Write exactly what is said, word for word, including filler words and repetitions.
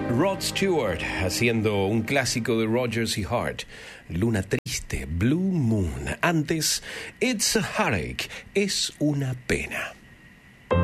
Rod Stewart haciendo un clásico de Rodgers y Hart, Luna Triste, Blue Moon. Antes, It's a Heartache, es una pena.